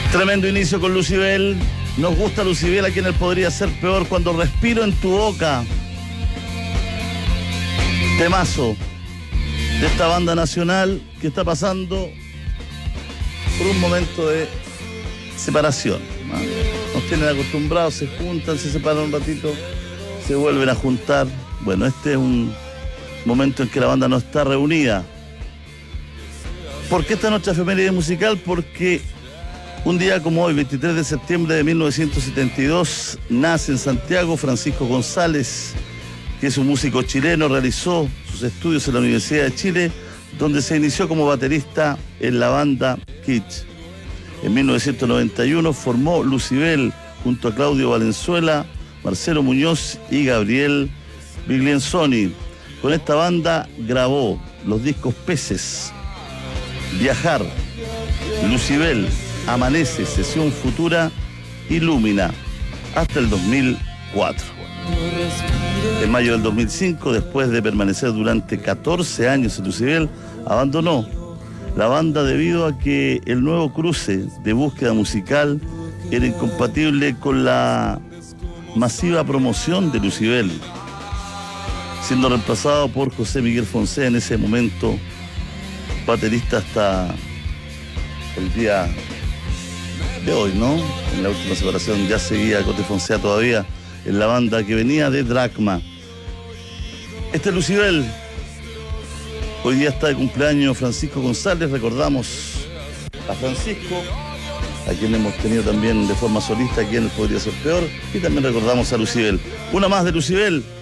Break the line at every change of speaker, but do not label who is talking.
Tremendo inicio con Lucibel. Nos gusta Lucibel, a quien él podría ser peor. Cuando respiro en tu boca. Temazo de esta banda nacional que está pasando por un momento de separación, ¿no? Nos tienen acostumbrados, se juntan, se separan un ratito, se vuelven a juntar. Bueno, este es un momento en que la banda no está reunida. ¿Por qué esta noche efeméride musical? Porque un día como hoy, 23 de septiembre de 1972, nace en Santiago Francisco González, que es un músico chileno. Realizó sus estudios en la Universidad de Chile, donde se inició como baterista en la banda Kitsch. En 1991 formó Lucibel junto a Claudio Valenzuela, Marcelo Muñoz y Gabriel Biglienzoni. Con esta banda grabó los discos Peces, Viajar, Lucibel, Amanece, Sesión Futura y Lúmina, hasta el 2004. En mayo del 2005, después de permanecer durante 14 años en Lucibel, abandonó la banda debido a que el nuevo cruce de búsqueda musical era incompatible con la masiva promoción de Lucibel, siendo reemplazado por José Miguel Foncé, en ese momento baterista hasta el día de hoy, ¿no? En la última separación ya seguía Cote Foncé todavía en la banda que venía de Dracma. Este es Lucibel. Hoy día está de cumpleaños Francisco González. Recordamos a Francisco, a quien hemos tenido también de forma solista, a quien podría ser peor, y también recordamos a Lucibel. Una más de Lucibel.